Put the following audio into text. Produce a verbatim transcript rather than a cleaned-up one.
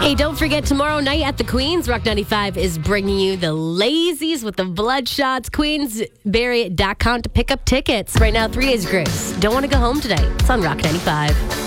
Hey, don't forget tomorrow night at the Queens, Rock ninety-five is bringing you the Lazies with the Bloodshots. Queensberry dot com to pick up tickets. Right now, three days grace. Don't want to go home today. It's on Rock ninety-five.